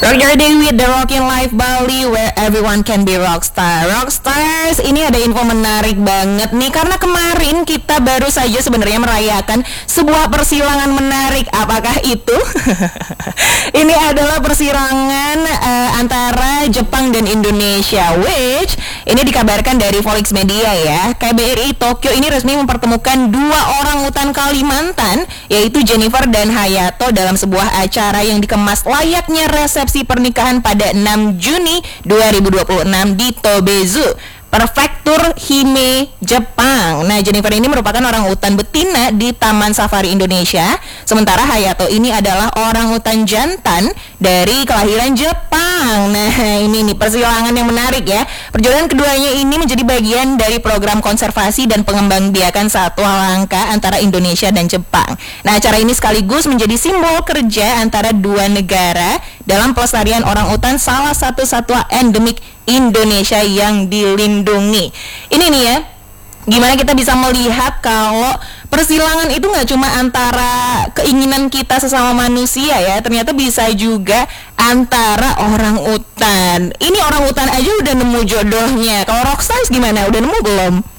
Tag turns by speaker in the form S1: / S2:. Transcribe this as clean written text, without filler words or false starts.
S1: Rock your day with the Rockin' Life Bali, where everyone can be rockstar. Rockstars, ini ada info menarik banget nih, karena kemarin kita baru saja sebenarnya merayakan sebuah persilangan menarik. Apakah itu? Ini adalah persilangan antara Jepang dan Indonesia, which ini dikabarkan dari Volix Media ya. KBRI Tokyo ini resmi mempertemukan dua orang utan Kalimantan, yaitu Jennifer dan Hayato, dalam sebuah acara yang dikemas layaknya resepsi pernikahan pada 6 Juni 2026 di Tobezu, Prefektur Hime, Jepang. Nah, Jennifer ini merupakan orang utan betina di Taman Safari Indonesia, sementara Hayato ini adalah orang utan jantan dari kelahiran Jepang. Nah, ini nih persilangan yang menarik ya. Perjalanan keduanya ini menjadi bagian dari program konservasi dan pengembangbiakan satwa langka antara Indonesia dan Jepang. Nah, acara ini sekaligus menjadi simbol kerja antara dua negara dalam pelestarian orang utan, salah satu satwa endemik Indonesia yang dilindungi. Ini nih ya, gimana kita bisa melihat kalau persilangan itu nggak cuma antara keinginan kita sesama manusia ya, ternyata bisa juga antara orang utan. Ini orang utan aja udah nemu jodohnya. Kalau Rockstars gimana? Udah nemu belum?